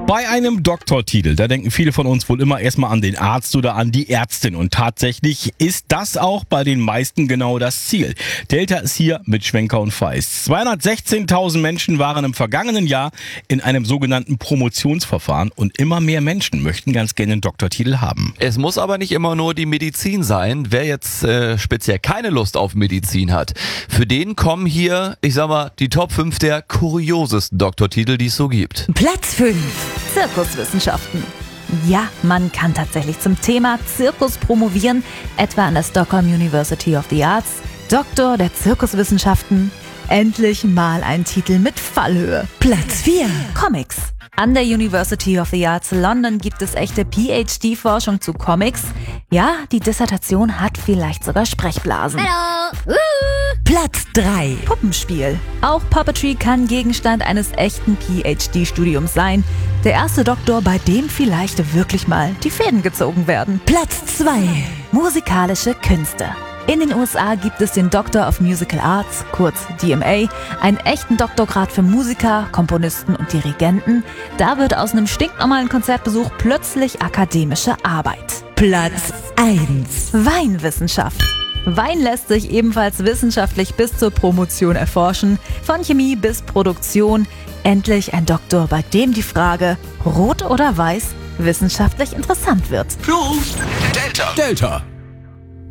Bei einem Doktortitel, da denken viele von uns wohl immer erstmal an den Arzt oder an die Ärztin. Und tatsächlich ist das auch bei den meisten genau das Ziel. Delta ist hier mit Schwenker und Feist. 216.000 Menschen waren im vergangenen Jahr in einem sogenannten Promotionsverfahren und immer mehr Menschen möchten ganz gerne einen Doktortitel haben. Es muss aber nicht immer nur die Medizin sein. Wer jetzt speziell keine Lust auf Medizin hat, für den kommen hier, ich sag mal, die Top 5 der kuriosesten Doktortitel, die es so gibt. Platz 5. Zirkuswissenschaften. Ja, man kann tatsächlich zum Thema Zirkus promovieren, etwa an der Stockholm University of the Arts. Doktor der Zirkuswissenschaften. Endlich mal ein Titel mit Fallhöhe. Platz 4. Comics. An der University of the Arts London gibt es echte PhD-Forschung zu Comics. Ja, die Dissertation hat vielleicht sogar Sprechblasen. Hallo! Platz 3. Puppenspiel. Auch Puppetry kann Gegenstand eines echten PhD-Studiums sein. Der erste Doktor, bei dem vielleicht wirklich mal die Fäden gezogen werden. Platz 2. Musikalische Künste. In den USA gibt es den Doctor of Musical Arts, kurz DMA, einen echten Doktorgrad für Musiker, Komponisten und Dirigenten. Da wird aus einem stinknormalen Konzertbesuch plötzlich akademische Arbeit. Platz 1. Weinwissenschaft. Wein lässt sich ebenfalls wissenschaftlich bis zur Promotion erforschen, von Chemie bis Produktion. Endlich ein Doktor, bei dem die Frage rot oder weiß wissenschaftlich interessant wird. Delta.